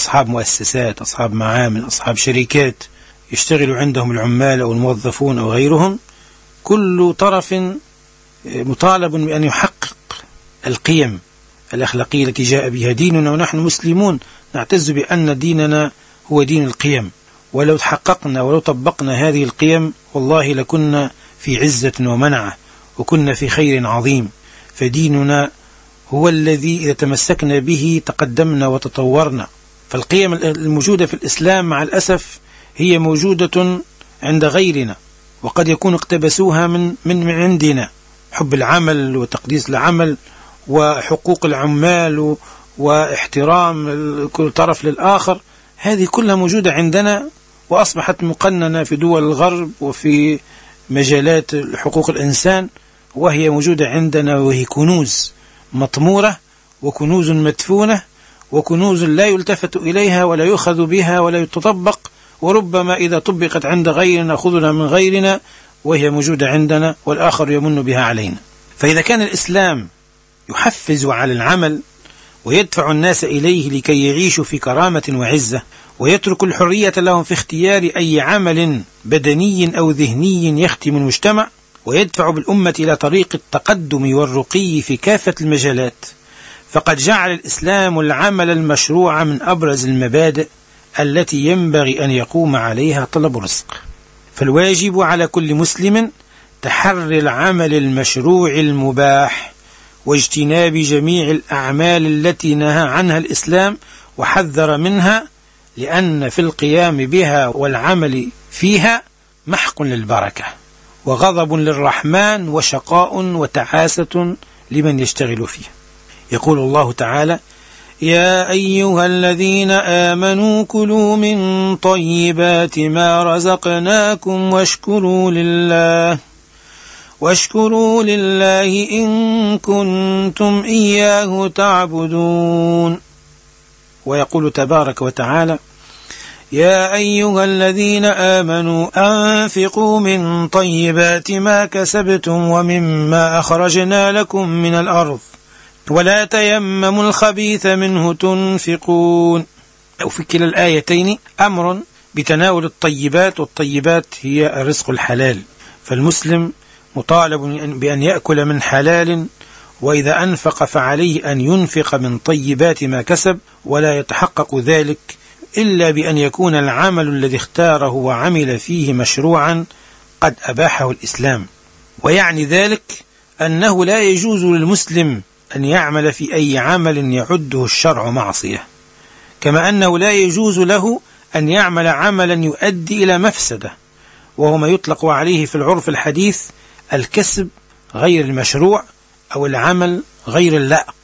أصحاب مؤسسات، أصحاب معامل، أصحاب شركات يشتغل عندهم العمال أو الموظفون أو غيرهم، كل طرف مطالب بأن يحقق القيم الأخلاقية التي جاء بها ديننا، ونحن مسلمون نعتز بأن ديننا هو دين القيم، ولو تحققنا ولو طبقنا هذه القيم والله لكنا في عزة ومنعة وكنا في خير عظيم. فديننا هو الذي إذا تمسكنا به تقدمنا وتطورنا. فالقيم الموجودة في الإسلام مع الأسف هي موجودة عند غيرنا، وقد يكون اقتبسوها من عندنا، حب العمل وتقديس العمل وحقوق العمال واحترام كل طرف للآخر، هذه كلها موجودة عندنا وأصبحت مقننة في دول الغرب وفي مجالات حقوق الإنسان، وهي موجودة عندنا وهي كنوز مطمورة وكنوز مدفونة وكنوز لا يلتفت إليها ولا يؤخذ بها ولا يتطبق، وربما إذا طبقت عند غيرنا أخذنا من غيرنا وهي موجودة عندنا والآخر يمن بها علينا. فإذا كان الإسلام يحفز على العمل ويدفع الناس إليه لكي يعيشوا في كرامة وعزة، ويترك الحرية لهم في اختيار أي عمل بدني أو ذهني يخدم المجتمع، ويدفع بالأمة إلى طريق التقدم والرقي في كافة المجالات، فقد جعل الإسلام العمل المشروع من أبرز المبادئ التي ينبغي أن يقوم عليها طلب الرزق. فالواجب على كل مسلم تحري العمل المشروع المباح واجتناب جميع الأعمال التي نهى عنها الإسلام وحذر منها، لأن في القيام بها والعمل فيها محق للبركة وغضب للرحمن وشقاء وتعاسة لمن يشتغل فيه. يقول الله تعالى: يا أيها الذين آمنوا كلوا من طيبات ما رزقناكم واشكروا لله إن كنتم إياه تعبدون. ويقول تبارك وتعالى: يا أيها الذين آمنوا أنفقوا من طيبات ما كسبتم ومما أخرجنا لكم من الأرض ولا تيمموا الخبيث منه تنفقون. وفي كلا الآيتين أمر بتناول الطيبات، والطيبات هي الرزق الحلال، فالمسلم مطالب بأن يأكل من حلال، وإذا أنفق فعليه أن ينفق من طيبات ما كسب، ولا يتحقق ذلك إلا بأن يكون العمل الذي اختاره وعمل فيه مشروعا قد أباحه الإسلام. ويعني ذلك أنه لا يجوز للمسلم أن يعمل في أي عمل يعده الشرع معصية، كما أنه لا يجوز له أن يعمل عملا يؤدي إلى مفسدة، وهو ما يطلق عليه في العرف الحديث الكسب غير المشروع أو العمل غير اللائق.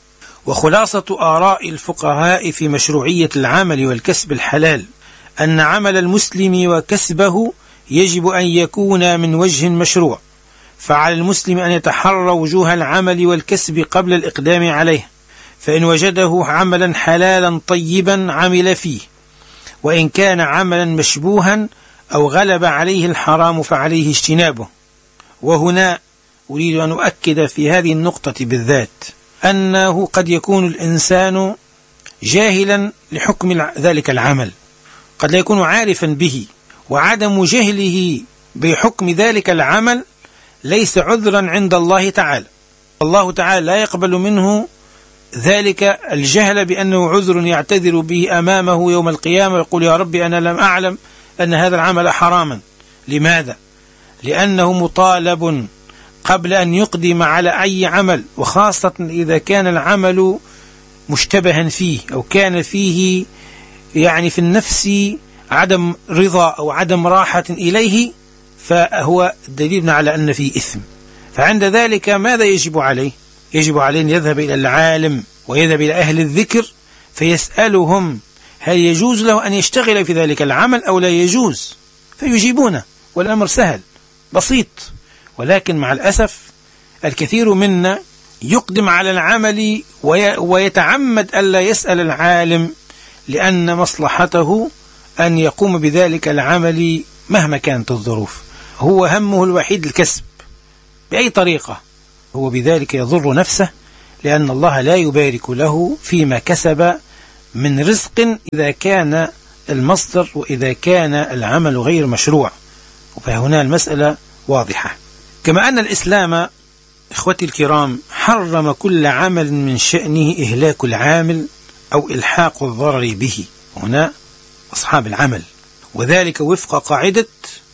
وخلاصة آراء الفقهاء في مشروعية العمل والكسب الحلال أن عمل المسلم وكسبه يجب أن يكون من وجه مشروع، فعلى المسلم أن يتحرى وجوه العمل والكسب قبل الإقدام عليه، فإن وجده عملا حلالا طيبا عمل فيه، وإن كان عملا مشبوها أو غلب عليه الحرام فعليه اجتنابه. وهنا أريد أن أؤكد في هذه النقطة بالذات أنه قد يكون الإنسان جاهلا لحكم ذلك العمل، قد لا يكون عارفا به، وعدم جهله بحكم ذلك العمل ليس عذرا عند الله تعالى. الله تعالى لا يقبل منه ذلك الجهل بأنه عذر يعتذر به أمامه يوم القيامة ويقول: يا ربي أنا لم أعلم أن هذا العمل حراما. لماذا؟ لأنه مطالب قبل أن يقدم على أي عمل، وخاصة إذا كان العمل مشتبها فيه أو كان فيه يعني في النفس عدم رضا أو عدم راحة إليه، فهو دليل على أن فيه إثم. فعند ذلك ماذا يجب عليه؟ يجب عليه أن يذهب إلى العالم ويذهب إلى أهل الذكر فيسألهم هل يجوز له أن يشتغل في ذلك العمل أو لا يجوز، فيجيبونه، والأمر سهل بسيط. ولكن مع الأسف الكثير منا يقدم على العمل ويتعمد ألا يسأل العالم، لأن مصلحته أن يقوم بذلك العمل مهما كانت الظروف. هو همه الوحيد الكسب بأي طريقة، هو بذلك يضر نفسه، لأن الله لا يبارك له فيما كسب من رزق إذا كان المصدر وإذا كان العمل غير مشروع، فهنا المسألة واضحة. كما أن الإسلام إخوتي الكرام حرم كل عمل من شأنه إهلاك العامل أو إلحاق الضرر به، هنا أصحاب العمل، وذلك وفق قاعدة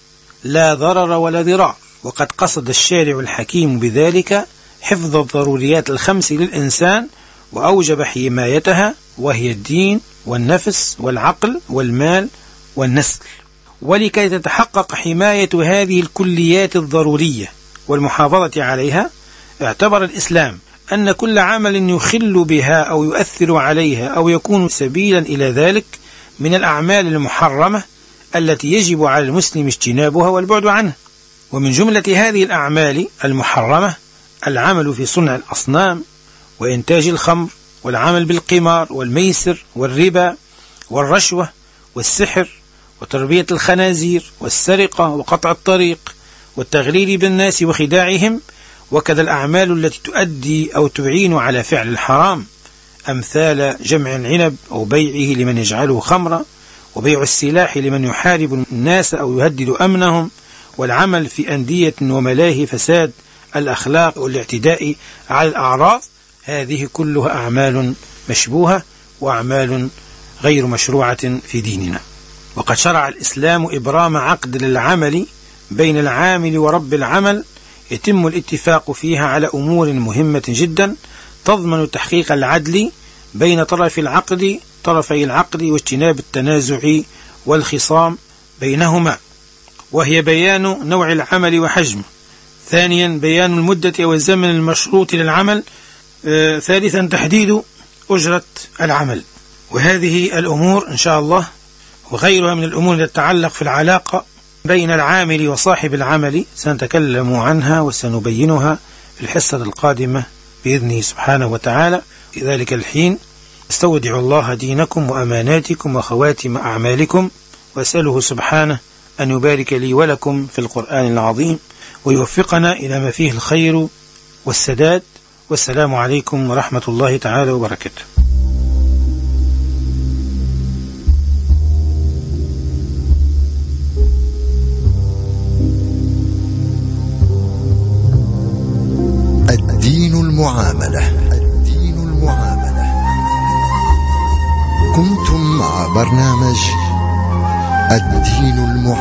لا ضرر ولا ضرار. وقد قصد الشارع الحكيم بذلك حفظ الضروريات الخمس للإنسان وأوجب حمايتها، وهي الدين والنفس والعقل والمال والنسل. ولكي تتحقق حماية هذه الكليات الضرورية والمحافظة عليها، اعتبر الإسلام أن كل عمل يخل بها أو يؤثر عليها أو يكون سبيلا إلى ذلك من الأعمال المحرمة التي يجب على المسلم اجتنابها والبعد عنها. ومن جملة هذه الأعمال المحرمة العمل في صنع الأصنام وإنتاج الخمر والعمل بالقمار والميسر والربا والرشوة والسحر وتربية الخنازير والسرقة وقطع الطريق والتغرير بالناس وخداعهم، وكذا الأعمال التي تؤدي أو تعين على فعل الحرام، أمثال جمع العنب أو بيعه لمن يجعله خمرا، وبيع السلاح لمن يحارب الناس أو يهدد أمنهم، والعمل في أندية وملاهي فساد الأخلاق والاعتداء على الأعراض. هذه كلها أعمال مشبوهة وأعمال غير مشروعة في ديننا. وقد شرع الإسلام إبرام عقد للعمل بين العامل ورب العمل يتم الاتفاق فيها على أمور مهمة جدا تضمن تحقيق العدل بين طرفي العقد واجتناب التنازع والخصام بينهما، وهي بيان نوع العمل وحجمه، ثانيا بيان المدة أو الزمن المشروط للعمل، ثالثا تحديد أجرة العمل. وهذه الأمور إن شاء الله وغيرها من الأمور التي تتعلق في العلاقة بين العامل وصاحب العمل سنتكلم عنها وسنبينها في الحصة القادمة بإذنه سبحانه وتعالى. في ذلك الحين استودع الله دينكم وأماناتكم وخواتم أعمالكم، وأسأله سبحانه أن يبارك لي ولكم في القرآن العظيم ويوفقنا إلى ما فيه الخير والسداد. والسلام عليكم ورحمة الله تعالى وبركاته. الدين المعاملة. كنتم مع برنامج الدين المعاملة.